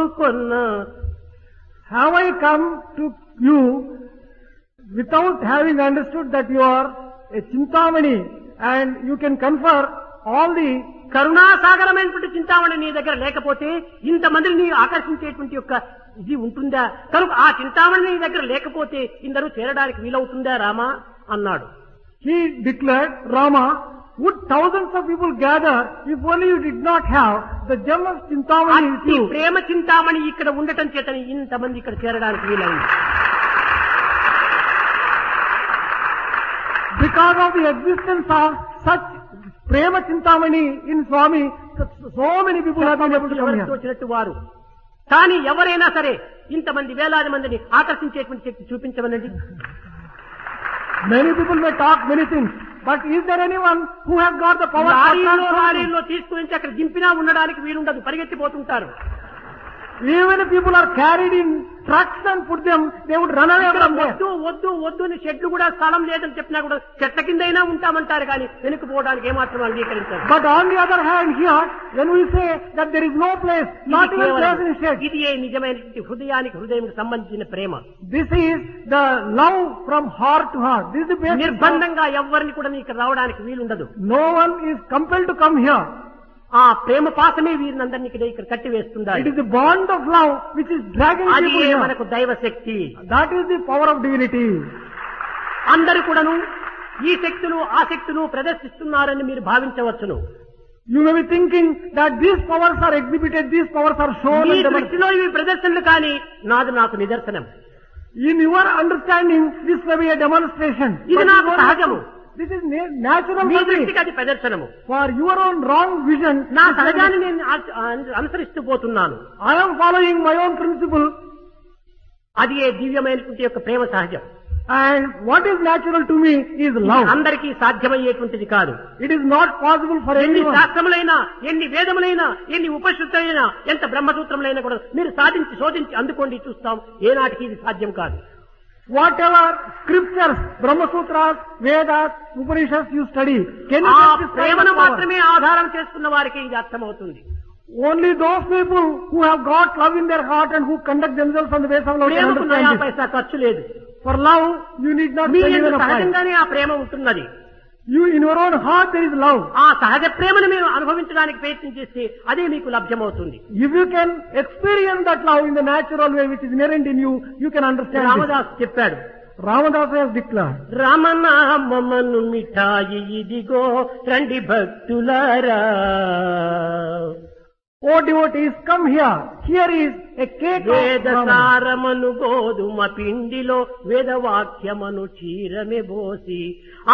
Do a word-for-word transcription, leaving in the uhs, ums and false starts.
కొన్న. Have I come to you without having understood that you are a Chintamani and you can confer all the కరుణాసాగరమైనటువంటి Chintamani నీ దగ్గర లేకపోతే ఇంతమందిని నీ ఆకర్షించేటువంటి యొక్క ఇది ఉంటుందా? కనుక ఆ చింతామణి నీ దగ్గర లేకపోతే ఇందరూ చేరడానికి వీలవుతుందా రామా అన్నాడు. He declared, Rama, would thousands of people gather if only you did not have the gem of Chintamani with అట్టి you? ప్రేమ చింతామణి ఇక్కడ ఉండటం చేతని ఇంతమంది ఇక్కడ చేరడానికి వీలైంది. Because of the existence of such Prema Chintamani in Swami, so many people have been able to come ఎవరికి here. వచ్చినట్టు వారు. కానీ ఎవరైనా సరే ఇంతమంది వేలాది మందిని ఆకర్షించేటువంటి శక్తి చూపించమనండి. Many people may talk many things, but is there anyone who has got the power to లారీలో transform? లారీలో తీసుకుని అక్కడ దింపినా ఉండడానికి వీలుండదు, పరిగెత్తిపోతుంటారు. Even if people are carried in trucks and put them, they would run away ఇక్కడ from there. వద్దు వద్దు వద్దు అని షెడ్లు కూడా స్థలం లేదని చెప్పినా కూడా చెట్ల కిందైనా ఉంటామంటారు కానీ వెనుకపోవడానికి ఏమాత్రం అంగీకరించారు. But on the other hand here, when we say that there is no place, not even place in shed, ఇది ఏ నిజమైన హృదయానికి హృదయం సంబంధించిన ప్రేమ. this is the love from heart to heart. This is the basis. నిర్బంధంగా ఎవరిని కూడా ఇక్కడ రావడానికి వీలుండదు. No one is compelled to come here. ఆ ప్రేమ పాసమే వీరినందరినీ ఇక్కడ ఇక్కడ కట్టి వేస్తుంది. It is the bond of love which is dragging అది people here. మనకు దైవ శక్తి. That is the power of divinity. అందరూ కూడాను ఈ శక్తులు ఆ శక్తులు ప్రదర్శిస్తున్నారని మీరు భావించవచ్చును. You may be thinking that these powers are exhibited, these powers are shown. Me and demonstrated. దృష్టిలో ఇవి ప్రదర్శనలు కానీ నాది నాకు నిదర్శనం. In your understanding, this may be a demonstration. ఇది But నాకు you don't సహజము. have to. This is na- natural me for me. దృష్టికి అది ప్రదర్శనము. For your own wrong vision, నా this may be- సహజాన్ని నేను ఆ- ఆ- అనుసరిస్తూ పోతున్నాను. I am following my own principle. అది ఏ దివ్యమైనటువంటి యొక్క ప్రేమ సహజం. And what is natural to me is love. అందరికీ సాధ్యమయ్యేటువంటిది కాదు. It is not possible for ఎన్ని anyone. శాస్త్రములైనా ఎన్ని వేదములైనా ఎన్ని ఉపనిషత్తులైనా ఎంత బ్రహ్మసూత్రములైనా కూడా మీరు సాధించి శోధించి అందుకోండి చూస్తాం, ఏనాటికి ఇది సాధ్యం కాదు. Whatever scriptures, Brahma Sutras, Vedas, Upanishads you study, can you ఆ get this kind ప్రేమను of power? మాత్రమే ఆధారం చేసుకున్న వారికి ఇది అర్థమవుతుంది. Only those people who have got love in their heart and who conduct themselves on the basis of love can ప్రేమకు నయా understand this. పైసా ఖర్చు లేదు. For love, you need not me spend యందు even a price. సహజంగానే ఆ ప్రేమ ఉంటున్నది. You, in your own heart, there is love. ఆ సహజ ప్రేమను మీరు అనుభవించడానికి ప్రయత్నం చేస్తే అదే మీకు లభ్యమవుతుంది. If you can experience that love in the natural way which is inherent in you, you can understand this. Ramdas చెప్పాడు, Ramadas has declared, రామనామమను మిఠాయి ఇదిగో రండి భక్తులారా. O devotees, come here. Here is a cake of వేద Rama. సారమను గోధుమ పిండిలో వేదవాక్యమను చీరమె బోసి